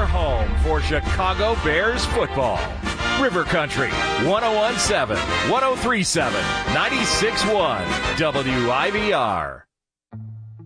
your home for Chicago Bears football. River Country, 101.7, 103.7, 96.1, WIVR.